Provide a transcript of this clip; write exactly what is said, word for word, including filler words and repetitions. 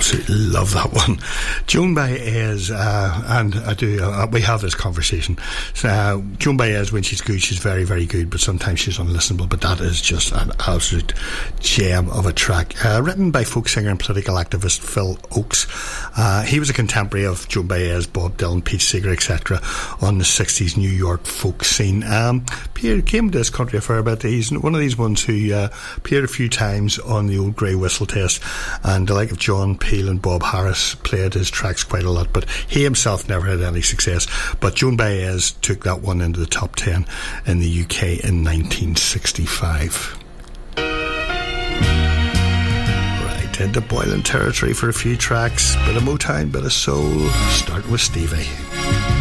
absolutely love that one. Joan Baez, uh, and I do, uh, we have this conversation. So, uh, Joan Baez, when she's good, she's very, very good, but sometimes she's unlistenable. But that is just an absolute gem of a track. Uh, written by folk singer and political activist Phil Oakes. Uh, he was a contemporary of Joan Baez, Bob Dylan, Pete Seeger, et cetera on the sixties New York folk scene. Um, Pierre came to this country a fair bit. He's one of these ones who uh, appeared a few times on the old grey whistle test, and the like of John Peel and Bob Harris played his tracks quite a lot, but he himself never had any success. But Joan Baez took that one into the top ten in the U K in nineteen sixty-five. Right, into boiling territory for a few tracks. Bit of Motown, bit of soul, starting with Stevie.